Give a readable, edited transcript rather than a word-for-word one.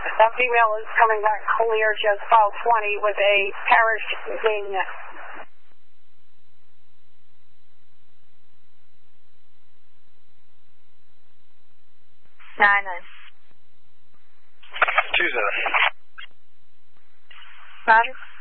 That female is coming back clear, just 1220 with a parish ding. 9-9. 2-0. Roger.